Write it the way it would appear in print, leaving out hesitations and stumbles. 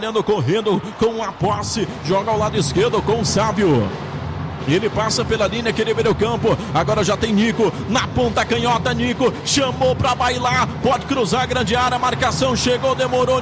trabalhando, correndo com a posse, joga ao lado esquerdo com o Sávio. Ele passa pela linha, queria ver o campo. Agora já tem Nico na ponta canhota. Nico chamou pra bailar. Pode cruzar a grande área. Marcação chegou, demorou.